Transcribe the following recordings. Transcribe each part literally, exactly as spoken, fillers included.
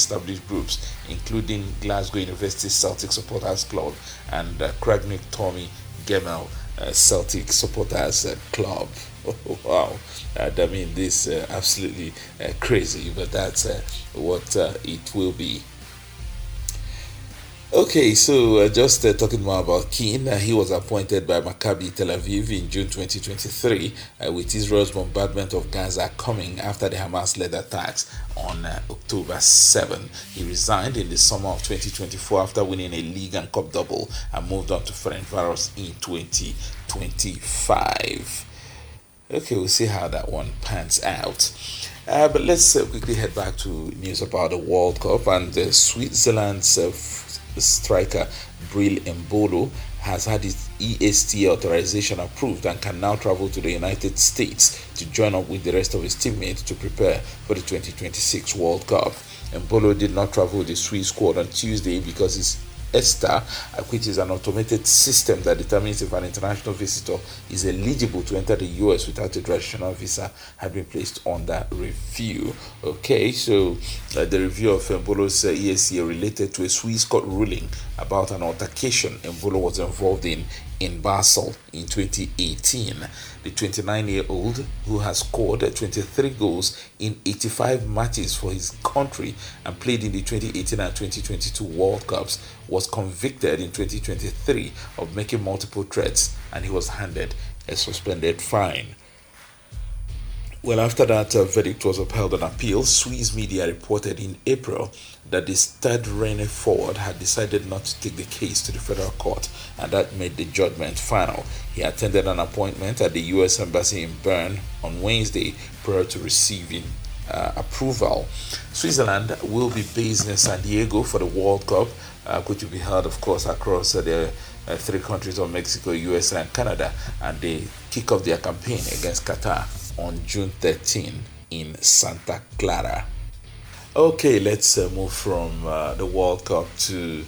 established groups, including Glasgow University Celtic Supporters Club and uh, Cragnick Tommy Gemmell uh, Celtic Supporters uh, Club. Oh, wow, uh, I mean, this uh, absolutely uh, crazy, but that's uh, what uh, it will be. Okay, so uh, just uh, talking more about Keane, uh, he was appointed by Maccabi Tel Aviv in June twenty twenty-three, uh, with Israel's bombardment of Gaza coming after the Hamas-led attacks on uh, October seventh. He resigned in the summer of twenty twenty-four after winning a league and cup double and moved on to Ferencváros in twenty twenty-five. Okay, we'll see how that one pans out. Uh, but let's uh, quickly head back to news about the World Cup and uh, Switzerland's uh, striker Bril Embolo has had his E S T A authorization approved and can now travel to the United States to join up with the rest of his teammates to prepare for the twenty twenty-six World Cup. Embolo did not travel with the Swiss squad on Tuesday because his ESTA, which is an automated system that determines if an international visitor is eligible to enter the U S without a traditional visa, had been placed under review. Okay, so uh, the review of Embolo's uh, E S C related to a Swiss court ruling about an altercation Embolo was involved in in Basel in twenty eighteen. The twenty-nine-year-old, who has scored twenty-three goals in eighty-five matches for his country and played in the twenty eighteen and twenty twenty-two World Cups, was convicted in twenty twenty-three of making multiple threats, and he was handed a suspended fine. Well, after that uh, verdict was upheld on appeal, Swiss media reported in April that the Stade forward had decided not to take the case to the federal court, and that made the judgment final. He attended an appointment at the U S Embassy in Bern on Wednesday prior to receiving uh, approval. Switzerland will be based in San Diego for the World Cup, uh, which will be held, of course, across uh, the uh, three countries of Mexico, U S, and Canada, and they kick off their campaign against Qatar on June thirteenth in Santa Clara. Okay, let's uh, move from uh, the World Cup to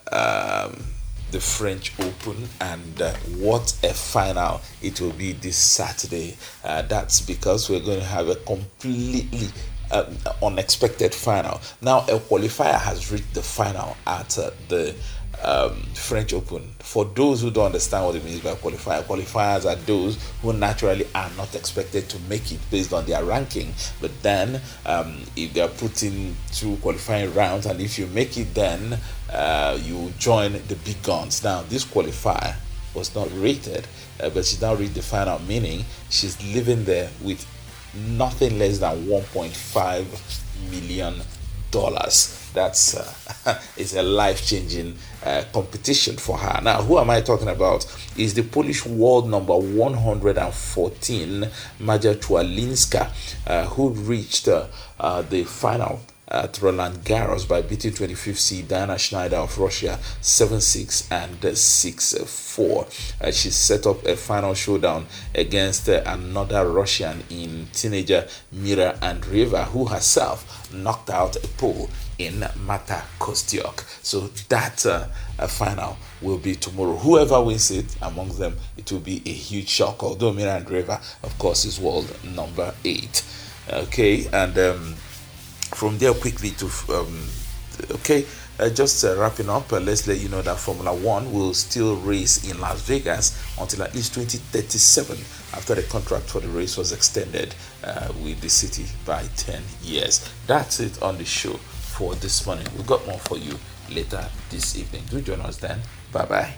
um, the French Open, and uh, what a final it will be this Saturday. Uh, that's because we're going to have a completely um, unexpected final. Now, a qualifier has reached the final at uh, the Um, French Open. For those who don't understand what it means by qualifier, qualifiers are those who naturally are not expected to make it based on their ranking, but then um, if they are put in two qualifying rounds, and if you make it, then uh, you join the big guns. Now, this qualifier was not rated, uh, but she now reached the final, meaning she's living there with nothing less than one point five million dollars. That's uh, it's a life-changing uh, competition for her. Now, who am I talking about? Is the Polish world number one hundred fourteen, Maja Tualinska, uh, who reached uh, uh, the final at Roland Garros by beating twenty-fifth seed Diana Schneider of Russia seven six and six four. Uh, she set up a final showdown against uh, another Russian in teenager Mira Andreeva, who herself knocked out a Pole in Mata Kostyuk. So that uh, uh, final will be tomorrow. Whoever wins it among them, it will be a huge shock. Although Mira Andreeva, of course, is world number eight. Okay, and um, from there quickly to um, okay, uh, just uh, wrapping up. Uh, let's let you know that Formula One will still race in Las Vegas until at least twenty thirty-seven, after the contract for the race was extended uh, with the city by ten years. That's it on the show for this morning. We've got more for you later this evening. Do join us then. Bye bye.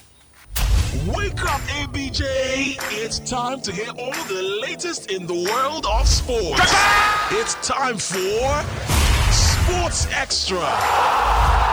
Wake up, A B J! It's time to hear all the latest in the world of sports. It's time for Sports Extra.